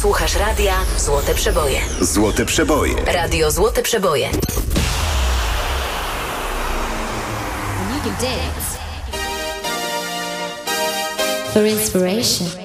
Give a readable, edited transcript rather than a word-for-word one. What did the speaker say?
Słuchasz radia Złote Przeboje. Złote Przeboje. Radio Złote Przeboje. You can dance for inspiration.